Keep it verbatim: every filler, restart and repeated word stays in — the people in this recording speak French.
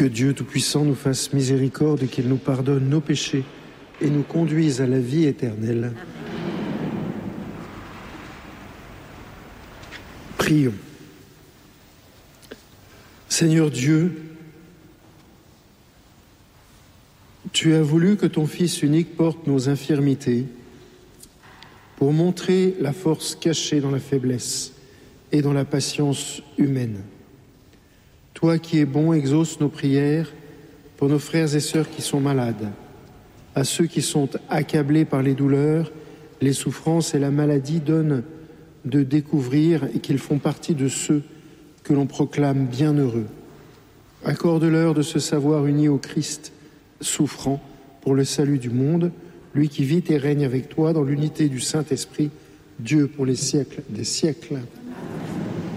Que Dieu Tout-Puissant nous fasse miséricorde et qu'il nous pardonne nos péchés et nous conduise à la vie éternelle. Amen. Prions. Seigneur Dieu, tu as voulu que ton Fils unique porte nos infirmités pour montrer la force cachée dans la faiblesse et dans la patience humaine. Toi qui es bon, exauce nos prières pour nos frères et sœurs qui sont malades, à ceux qui sont accablés par les douleurs, les souffrances et la maladie, donne de découvrir et qu'ils font partie de ceux que l'on proclame bienheureux. Accorde-leur de se savoir unis au Christ, souffrant pour le salut du monde, lui qui vit et règne avec toi dans l'unité du Saint-Esprit, Dieu pour les siècles des siècles.